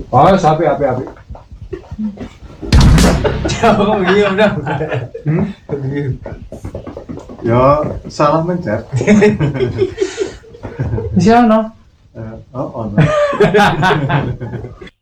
Oh, sapi api. Oh iya udah. Ya salah mencet. Di sana. Oh, oh.